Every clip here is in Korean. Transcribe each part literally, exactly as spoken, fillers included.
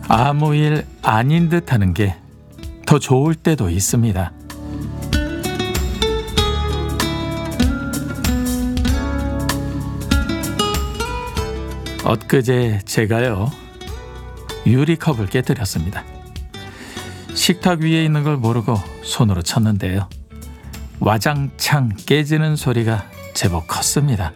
아무 일 아닌 듯 하는 게 더 좋을 때도 있습니다. 엊그제 제가요, 유리컵을 깨뜨렸습니다. 식탁 위에 있는 걸 모르고 손으로 쳤는데요, 와장창 깨지는 소리가 제법 컸습니다.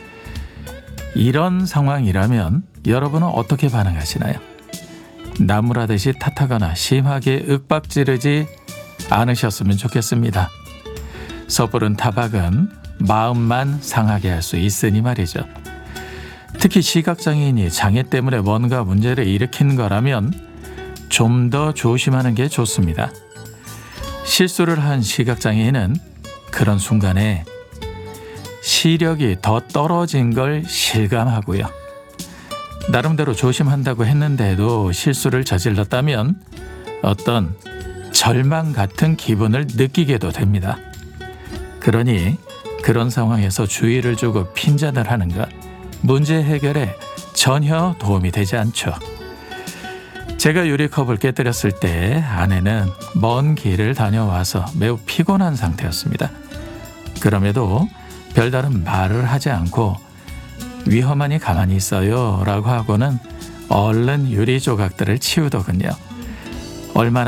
이런 상황이라면 여러분은 어떻게 반응하시나요? 나무라듯이 탓하거나 심하게 윽박지르지 않으셨으면 좋겠습니다. 섣부른 타박은 마음만 상하게 할 수 있으니 말이죠. 특히 시각장애인이 장애 때문에 뭔가 문제를 일으킨 거라면 좀 더 조심하는 게 좋습니다. 실수를 한 시각장애인은 그런 순간에 시력이 더 떨어진 걸 실감하고요, 나름대로 조심한다고 했는데도 실수를 저질렀다면 어떤 절망 같은 기분을 느끼게도 됩니다. 그러니 그런 상황에서 주의를 주고 핀잔을 하는 것, 문제 해결에 전혀 도움이 되지 않죠. 제가 유리컵을 깨뜨렸을 때 아내는 먼 길을 다녀와서 매우 피곤한 상태였습니다. 그럼에도 별다른 말을 하지 않고 위험하니 가만히 있어요 라고 하고는 얼른 유리 조각들을 치우더군요. 얼마나